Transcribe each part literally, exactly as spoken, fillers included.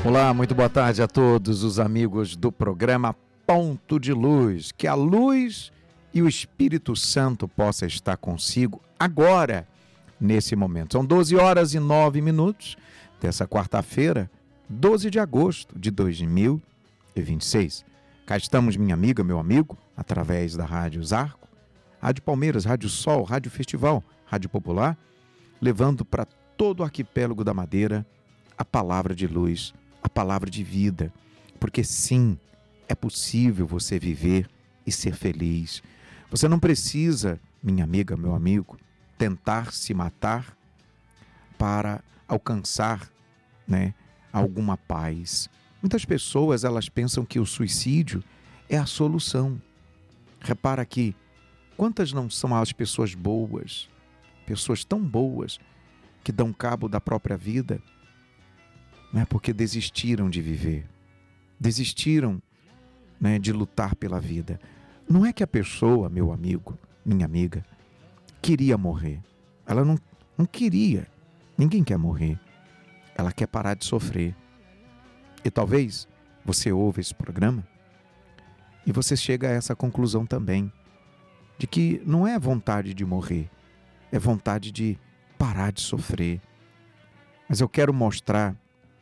Olá, muito boa tarde a todos os amigos do programa Ponto de Luz. Que a luz e o Espírito Santo possa estar consigo agora, nesse momento. São doze horas e nove minutos dessa quarta-feira, doze de agosto de dois mil e vinte e seis. Cá estamos, minha amiga, meu amigo, através da Rádio Zarco, Rádio Palmeiras, Rádio Sol, Rádio Festival, Rádio Popular, levando para todo o arquipélago da Madeira a palavra de luz, a palavra de vida, porque sim, é possível você viver e ser feliz. Você não precisa, minha amiga, meu amigo, tentar se matar para alcançar, né, alguma paz. Muitas pessoas, elas pensam que o suicídio é a solução. Repara que quantas não são as pessoas boas, pessoas tão boas que dão cabo da própria vida, né, porque desistiram de viver, desistiram, né, de lutar pela vida. Não é que a pessoa, meu amigo, minha amiga, queria morrer. Ela não, não queria. Ninguém quer morrer. Ela quer parar de sofrer. E talvez você ouve esse programa e você chega a essa conclusão também, de que não é vontade de morrer, é vontade de parar de sofrer. Mas eu quero mostrar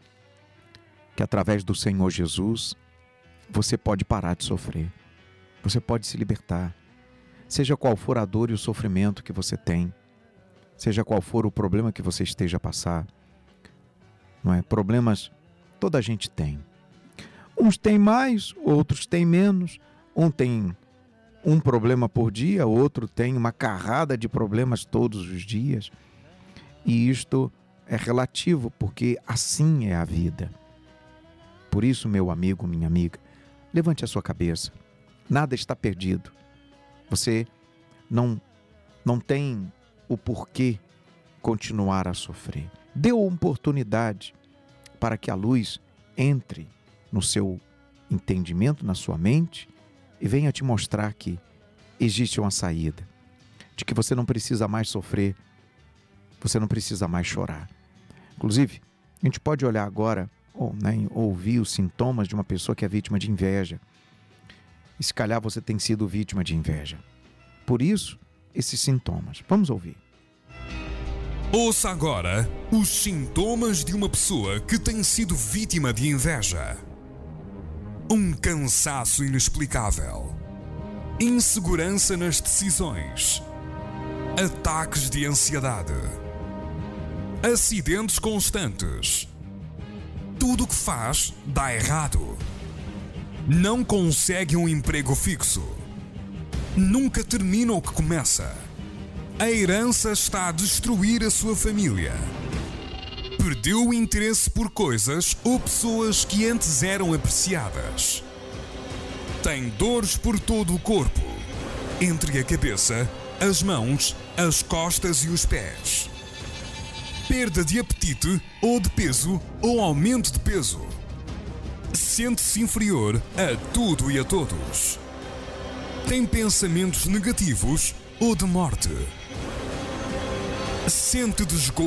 que através do Senhor Jesus, você pode parar de sofrer. Você pode se libertar. Seja qual for a dor e o sofrimento que você tem, seja qual for o problema que você esteja a passar, não é? Problemas toda a gente tem. Uns têm mais, outros têm menos. Um tem um problema por dia, outro tem uma carrada de problemas todos os dias. E isto é relativo, porque assim é a vida. Por isso, meu amigo, minha amiga, levante a sua cabeça. Nada está perdido. Você não, não tem o porquê continuar a sofrer. Dê uma oportunidade para que a luz entre no seu entendimento, na sua mente, e venha te mostrar que existe uma saída, de que você não precisa mais sofrer, você não precisa mais chorar. Inclusive, a gente pode olhar agora, ou né, ouvir os sintomas de uma pessoa que é vítima de inveja. E se calhar você tem sido vítima de inveja. Por isso, esses sintomas. Vamos ouvir. Ouça agora os sintomas de uma pessoa que tem sido vítima de inveja. Um cansaço inexplicável, insegurança nas decisões, ataques de ansiedade, acidentes constantes. Tudo o que faz dá errado. Não consegue um emprego fixo. Nunca termina o que começa. A herança está a destruir a sua família. Perdeu o interesse por coisas ou pessoas que antes eram apreciadas. Tem dores por todo o corpo, entre a cabeça, as mãos, as costas e os pés. Perda de apetite ou de peso ou aumento de peso. Sente-se inferior a tudo e a todos. Tem pensamentos negativos ou de morte. Sente desgosto